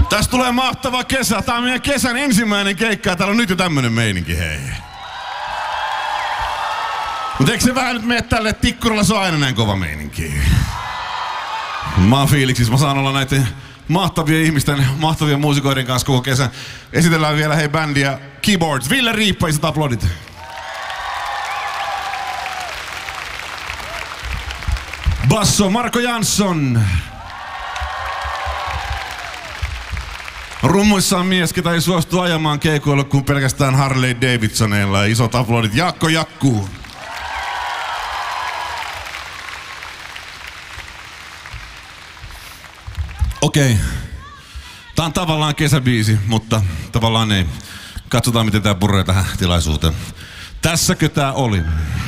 Tästä tulee mahtava kesä. Tää on meidän kesän ensimmäinen keikka ja täällä on nyt jo tämmönen meininki, hei. Mut eikö se vähän nyt mene tälle Tikkurilla, se on aina näin kova meininki. Mä oon fiiliksissä, mä saan olla näiden mahtavien ihmisten, mahtavien muusikoiden kanssa koko kesän. Esitellään vielä hei bändiä Keyboards. Ville Riippa, isot aplodit. Basso Marko Jansson. Rummuissa on mies, ketä ei suostu ajamaan keikoille kuin pelkästään Harley Davidsoneilla. Isot aplodit Jaakko Jakkuu. Okei. Tää on tavallaan kesäbiisi, mutta tavallaan ei. Katsotaan miten tää puree tähän tilaisuuteen. Tässäkö tää oli?